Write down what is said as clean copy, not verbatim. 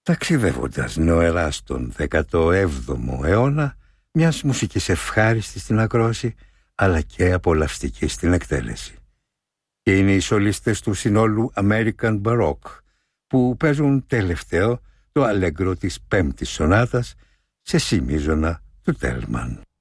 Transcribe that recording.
ταξιδεύοντας νοερά στον 17ο αιώνα, μιας μουσικής ευχάριστης στην ακρόαση, αλλά και απολαυστική στην εκτέλεση. Και είναι οι σολίστες του συνόλου American Baroque, που παίζουν τελευταίο το αλέγκρο της πέμπτης σονάτας σε σι μείζωνα του Τέλμαν.